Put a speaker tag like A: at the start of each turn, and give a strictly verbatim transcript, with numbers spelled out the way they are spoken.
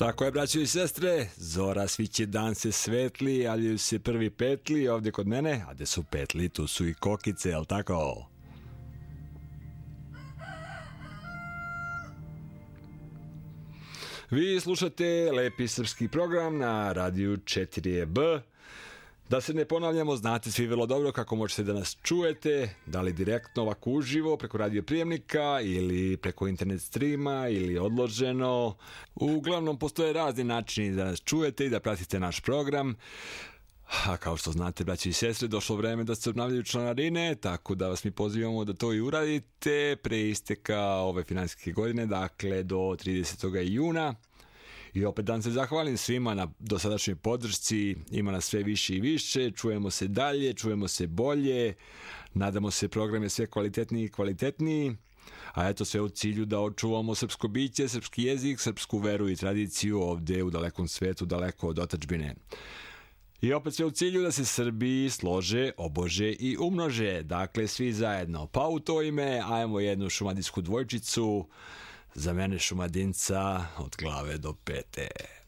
A: Tako je, braćo i sestre, zora sviće, dan se svetli, javljaju se prvi petli ovdje kod mene, a gde su petli, tu su i kokice, jel tako? Vi slušate lepi srpski program na radiju četiri B. Da se ne ponavljamo, znate svi vrlo dobro kako možete da nas čujete, da li direktno ovako uživo preko radio prijemnika ili preko internet streama ili odloženo. Uglavnom postoje razni načini da nas čujete i da pratite naš program. A kao što znate, braći i sestre, došlo vreme da se obnavljaju članarine, tako da vas mi pozivamo da to i uradite pre isteka ove finansijske godine, dakle do tridesetog juna. I opet dan se zahvalim svima na dosadašnjoj podršci, ima nas sve više i više, čujemo se dalje, čujemo se bolje, nadamo se program je sve kvalitetniji i kvalitetniji, a eto sve u cilju da očuvamo srpsko biće, srpski jezik, srpsku veru i tradiciju ovdje u dalekom svetu, daleko od otadžbine. I opet sve u cilju da se Srbi slože, obože i umnože, dakle svi zajedno. Pa u to ime, ajmo jednu šumadijsku dvojčicu, za mene Šumadinca od glave do pete.